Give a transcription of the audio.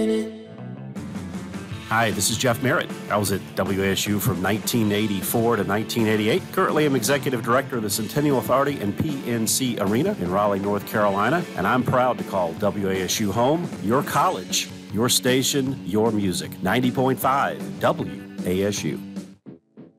Hi, this is Jeff Merritt. I was at WASU from 1984 to 1988. Currently, I'm Executive Director of the Centennial Authority and PNC Arena in Raleigh, North Carolina, and I'm proud to call WASU home, your college, your station, your music. 90.5 WASU.